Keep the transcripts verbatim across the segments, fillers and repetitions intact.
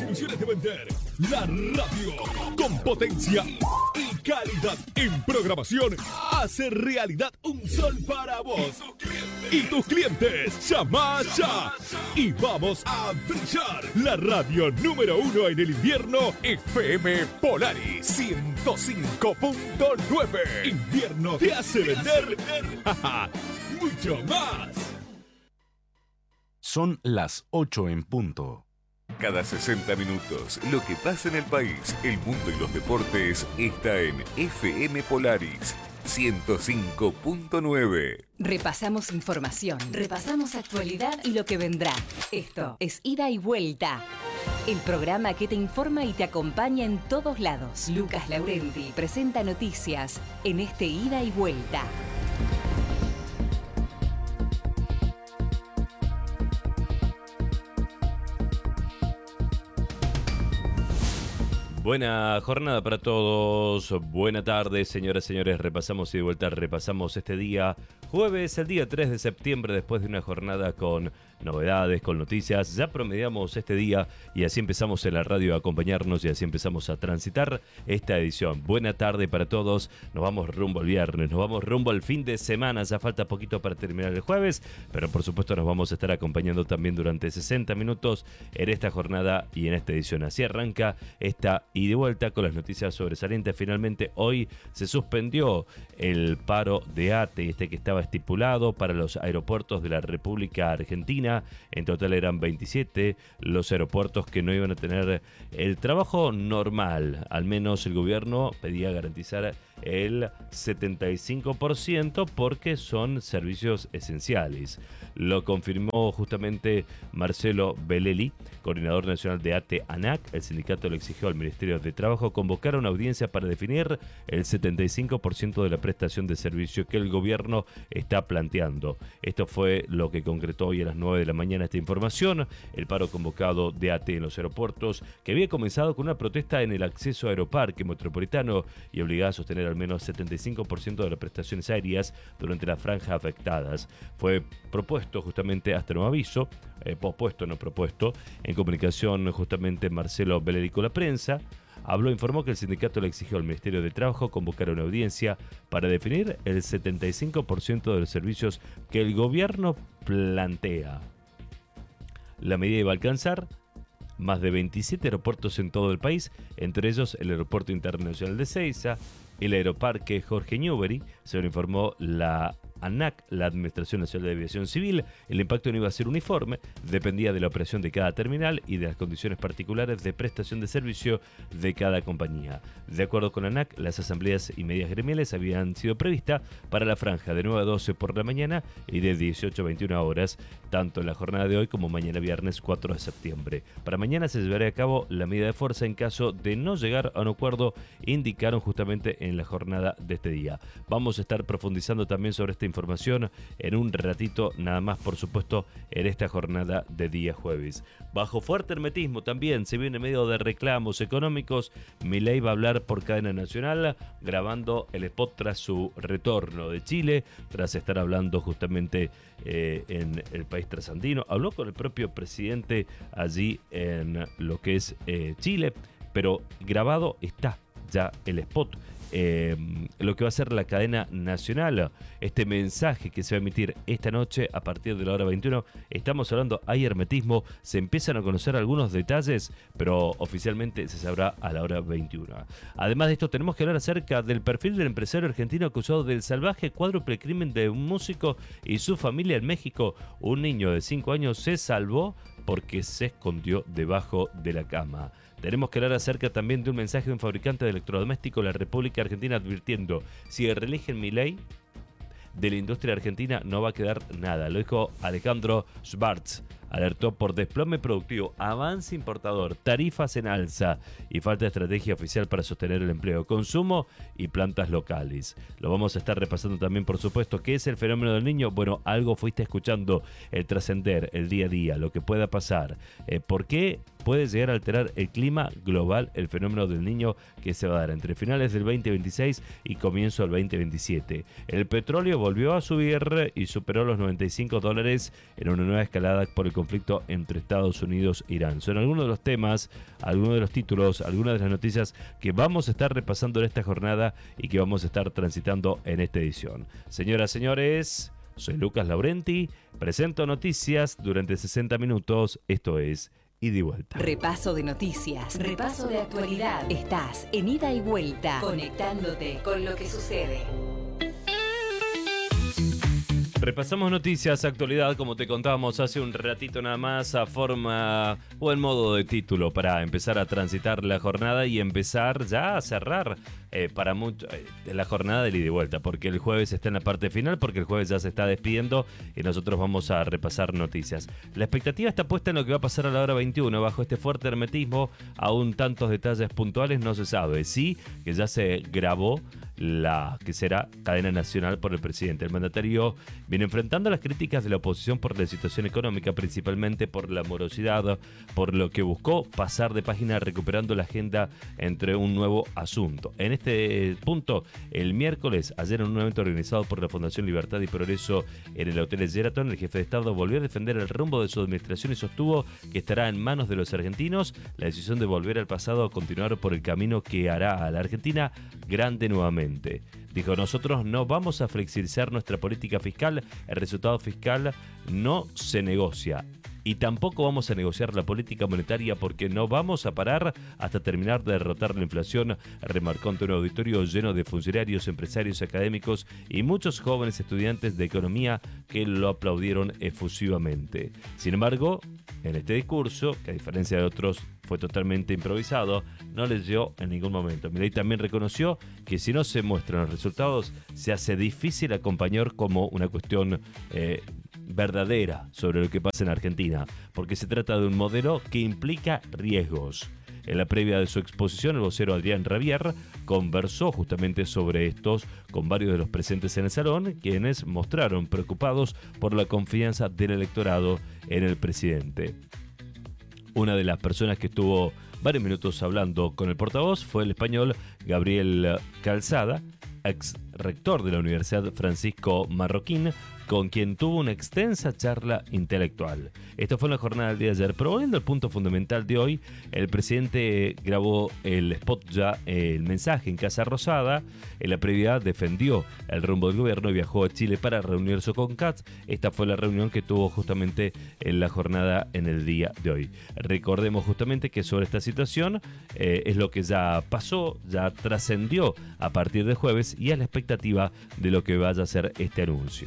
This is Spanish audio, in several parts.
Ilusiones de vender. La radio con potencia y calidad en programación hace realidad un sol para vos y tus clientes. Llama ya y vamos a brillar. La radio número uno en el invierno, F M Polaris ciento cinco punto nueve. Invierno te hace vender mucho más. Son las ocho en punto. Cada sesenta minutos, lo que pasa en el país, el mundo y los deportes está en F M Polaris ciento cinco punto nueve. Repasamos información, repasamos actualidad y lo que vendrá. Esto es Ida y Vuelta, el programa que te informa y te acompaña en todos lados. Lucas Laurenti presenta noticias en este Ida y Vuelta. Buena jornada para todos, buena tarde, señoras y señores. Repasamos y de vuelta repasamos este día, jueves, el día tres de septiembre, después de una jornada con novedades, con noticias. Ya promediamos este día y así empezamos en la radio a acompañarnos y así empezamos a transitar esta edición. Buena tarde para todos, nos vamos rumbo al viernes, nos vamos rumbo al fin de semana. Ya falta poquito para terminar el jueves, pero por supuesto nos vamos a estar acompañando también durante sesenta minutos en esta jornada y en esta edición. Así arranca esta y de vuelta con las noticias sobresalientes. Finalmente hoy se suspendió el paro de ATE, este que estaba estipulado para los aeropuertos de la República Argentina. En total eran veintisiete los aeropuertos que no iban a tener el trabajo normal. Al menos el gobierno pedía garantizar el setenta y cinco por ciento porque son servicios esenciales. Lo confirmó justamente Marcelo Belelli, coordinador nacional de ATE ANAC. El sindicato le exigió al Ministerio de Trabajo convocar una audiencia para definir el setenta y cinco por ciento de la prestación de servicio que el gobierno está planteando. Esto fue lo que concretó hoy a las nueve de la mañana esta información. El paro convocado de ATE en los aeropuertos, que había comenzado con una protesta en el acceso a Aeroparque Metropolitano y obligaba a sostener al menos setenta y cinco por ciento de las prestaciones aéreas durante la franja afectadas. Fue propuesto justamente hasta nuevo aviso, eh, pospuesto no propuesto, en comunicación justamente Marcelo Belelli con la prensa. Habló, informó que el sindicato le exigió al Ministerio de Trabajo convocar una audiencia para definir el setenta y cinco por ciento de los servicios que el gobierno plantea. La medida iba a alcanzar más de veintisiete aeropuertos en todo el país, entre ellos el Aeropuerto Internacional de Ezeiza, el Aeroparque Jorge Newbery. Se lo informó la ANAC, la Administración Nacional de Aviación Civil. El impacto no iba a ser uniforme, dependía de la operación de cada terminal y de las condiciones particulares de prestación de servicio de cada compañía. De acuerdo con ANAC, las asambleas y medidas gremiales habían sido previstas para la franja de nueve a doce por la mañana y de dieciocho a veintiuna horas, tanto en la jornada de hoy como mañana viernes cuatro de septiembre. Para mañana se llevará a cabo la medida de fuerza en caso de no llegar a un acuerdo, indicaron justamente en la jornada de este día. Vamos a estar profundizando también sobre esta información en un ratito, nada más por supuesto en esta jornada de día jueves. Bajo fuerte hermetismo también se viene en medio de reclamos económicos. Milei va a hablar por cadena nacional, grabando el spot tras su retorno de Chile, tras estar hablando justamente eh, en el país trasandino. Habló con el propio presidente allí en lo que es eh, Chile, pero grabado está ya el spot. Eh, lo que va a ser la cadena nacional, este mensaje que se va a emitir esta noche a partir de la hora veintiuno. Estamos hablando, hay hermetismo, se empiezan a conocer algunos detalles, pero oficialmente se sabrá a la hora veintiuno. Además de esto, tenemos que hablar acerca del perfil del empresario argentino acusado del salvaje cuádruple crimen de un músico y su familia en México. Un niño de cinco años se salvó porque se escondió debajo de la cama. Tenemos que hablar acerca también de un mensaje de un fabricante de electrodomésticos de la República Argentina advirtiendo: si reeligen Milei, de la industria argentina no va a quedar nada. Lo dijo Alejandro Schwartz. Alertó por desplome productivo, avance importador, tarifas en alza y falta de estrategia oficial para sostener el empleo, consumo y plantas locales. Lo vamos a estar repasando también, por supuesto. ¿Qué es el fenómeno del Niño? Bueno, algo fuiste escuchando, el trascender, el día a día, lo que pueda pasar. Eh, ¿Por qué puede llegar a alterar el clima global el fenómeno del Niño que se va a dar entre finales del veinte veintiséis y comienzo del veinte veintisiete? El petróleo volvió a subir y superó los noventa y cinco dólares en una nueva escalada por el conflicto entre Estados Unidos e Irán. Son algunos de los temas, algunos de los títulos, algunas de las noticias que vamos a estar repasando en esta jornada y que vamos a estar transitando en esta edición. Señoras, señores, soy Lucas Laurenti, presento noticias durante sesenta minutos, esto es Ida y Vuelta. Repaso de noticias, repaso de actualidad. Estás en Ida y Vuelta, conectándote con lo que sucede. Repasamos noticias, actualidad, como te contábamos hace un ratito nada más, a forma o en modo de título para empezar a transitar la jornada y empezar ya a cerrar eh, para mucho, eh, la jornada del ida y vuelta, porque el jueves está en la parte final, porque el jueves ya se está despidiendo y nosotros vamos a repasar noticias. La expectativa está puesta en lo que va a pasar a la hora veintiuno, bajo este fuerte hermetismo, aún tantos detalles puntuales no se sabe. Sí, que ya se grabó la que será cadena nacional por el presidente. El mandatario viene enfrentando las críticas de la oposición por la situación económica, principalmente por la morosidad, por lo que buscó pasar de página recuperando la agenda entre un nuevo asunto. En este punto, el miércoles, ayer en un evento organizado por la Fundación Libertad y Progreso en el Hotel Sheraton, el jefe de Estado volvió a defender el rumbo de su administración y sostuvo que estará en manos de los argentinos la decisión de volver al pasado a continuar por el camino que hará a la Argentina grande nuevamente. Dijo, nosotros no vamos a flexibilizar nuestra política fiscal, el resultado fiscal no se negocia. Y tampoco vamos a negociar la política monetaria porque no vamos a parar hasta terminar de derrotar la inflación, remarcó ante un auditorio lleno de funcionarios, empresarios, académicos y muchos jóvenes estudiantes de economía que lo aplaudieron efusivamente. Sin embargo, en este discurso, que a diferencia de otros fue totalmente improvisado, no les dio en ningún momento. Milei también reconoció que si no se muestran los resultados, se hace difícil acompañar como una cuestión eh, verdadera sobre lo que pasa en Argentina, porque se trata de un modelo que implica riesgos. En la previa de su exposición, el vocero Adrián Rabier conversó justamente sobre estos con varios de los presentes en el salón, quienes mostraron preocupados por la confianza del electorado en el presidente. Una de las personas que estuvo varios minutos hablando con el portavoz fue el español Gabriel Calzada, ex rector de la Universidad Francisco Marroquín, con quien tuvo una extensa charla intelectual. Esto fue en la jornada del día de ayer. Pero volviendo al punto fundamental de hoy, el presidente grabó el spot ya, el mensaje en Casa Rosada. En la previa defendió el rumbo del gobierno y viajó a Chile para reunirse con Katz. Esta fue la reunión que tuvo justamente en la jornada en el día de hoy. Recordemos justamente que sobre esta situación eh, es lo que ya pasó, ya trascendió a partir de jueves y es la expectativa de lo que vaya a ser este anuncio.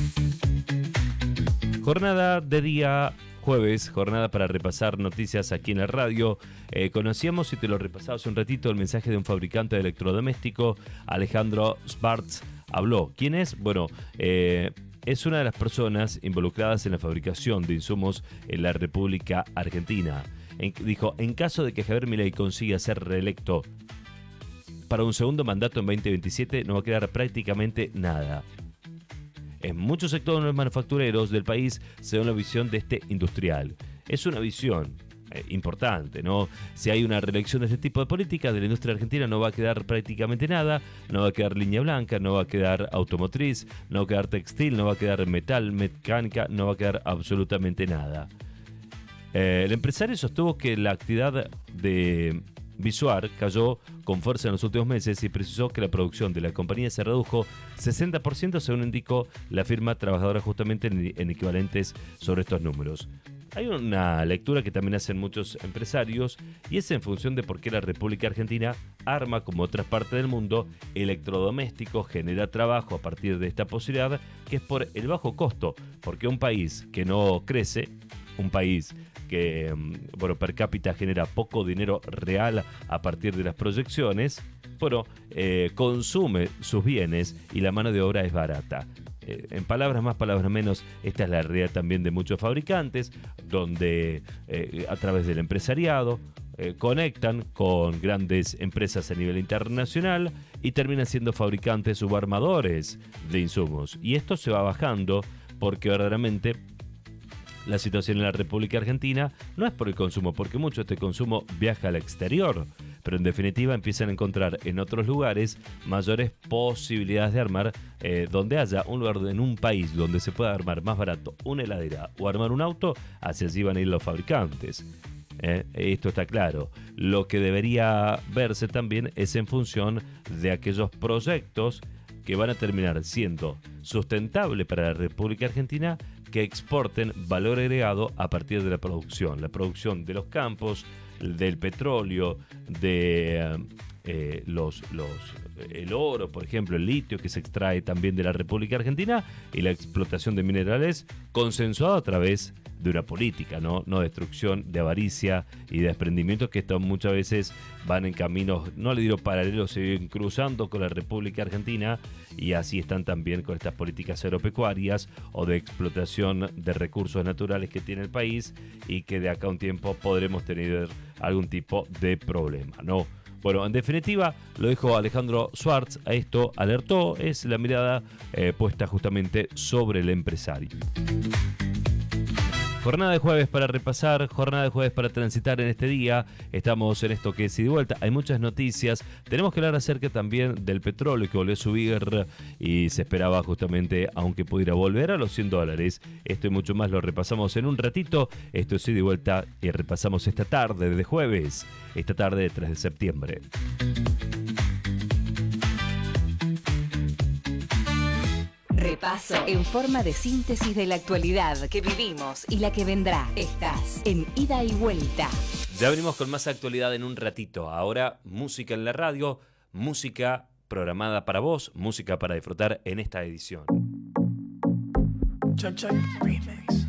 Jornada de día jueves, jornada para repasar noticias aquí en la radio. Eh, conocíamos, y te lo repasaba hace un ratito, el mensaje de un fabricante de electrodoméstico, Alejandro Schwartz, habló. ¿Quién es? Bueno, eh, es una de las personas involucradas en la fabricación de insumos en la República Argentina. En, dijo, en caso de que Javier Milei consiga ser reelecto para un segundo mandato en veinte veintisiete, no va a quedar prácticamente nada. En muchos sectores manufactureros del país se da una visión de este industrial. Es una visión eh, importante, ¿no? Si hay una reelección de este tipo de política de la industria argentina, no va a quedar prácticamente nada, no va a quedar línea blanca, no va a quedar automotriz, no va a quedar textil, no va a quedar metal, mecánica, no va a quedar absolutamente nada. Eh, el empresario sostuvo que la actividad de Visuar cayó con fuerza en los últimos meses y precisó que la producción de la compañía se redujo sesenta por ciento, según indicó la firma trabajadora justamente en, en equivalentes sobre estos números. Hay una lectura que también hacen muchos empresarios y es en función de por qué la República Argentina arma, como otras partes del mundo, electrodomésticos, genera trabajo a partir de esta posibilidad, que es por el bajo costo, porque un país que no crece, un país que bueno, per cápita genera poco dinero real a partir de las proyecciones, bueno, eh, consume sus bienes y la mano de obra es barata. Eh, en palabras más, palabras menos, esta es la realidad también de muchos fabricantes, donde eh, a través del empresariado eh, conectan con grandes empresas a nivel internacional y terminan siendo fabricantes subarmadores de insumos. Y esto se va bajando porque verdaderamente la situación en la República Argentina no es por el consumo, porque mucho de este consumo viaja al exterior, pero en definitiva empiezan a encontrar en otros lugares mayores posibilidades de armar, eh, donde haya un lugar en un país donde se pueda armar más barato una heladera o armar un auto, hacia allí van a ir los fabricantes. Eh, esto está claro. Lo que debería verse también es en función de aquellos proyectos que van a terminar siendo sustentables para la República Argentina, que exporten valor agregado a partir de la producción. La producción de los campos, del petróleo, de eh, los, los, el oro, por ejemplo, el litio que se extrae también de la República Argentina, y la explotación de minerales consensuada a través de una política, ¿no? No destrucción, de avaricia y de desprendimiento, que esto muchas veces van en caminos, no le digo paralelos, se vienen cruzando con la República Argentina, y así están también con estas políticas agropecuarias o de explotación de recursos naturales que tiene el país, y que de acá a un tiempo podremos tener algún tipo de problema, ¿no? Bueno, en definitiva, lo dijo Alejandro Schwartz, a esto alertó, es la mirada eh, puesta justamente sobre el empresario. Jornada de jueves para repasar, jornada de jueves para transitar en este día. Estamos en esto que es ida y vuelta. Hay muchas noticias. Tenemos que hablar acerca también del petróleo, que volvió a subir y se esperaba justamente, aunque pudiera volver a los cien dólares. Esto y mucho más lo repasamos en un ratito. Esto es ida y vuelta y repasamos esta tarde de jueves, esta tarde de tres de septiembre. Repaso en forma de síntesis de la actualidad que vivimos y la que vendrá. Estás en Ida y Vuelta. Ya venimos con más actualidad en un ratito. Ahora, música en la radio, música programada para vos, música para disfrutar en esta edición. Check, check, remix.